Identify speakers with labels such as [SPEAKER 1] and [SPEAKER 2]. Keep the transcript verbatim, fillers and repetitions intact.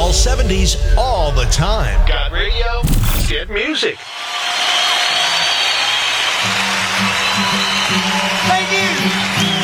[SPEAKER 1] all seventies all the time.
[SPEAKER 2] Got radio? Get music.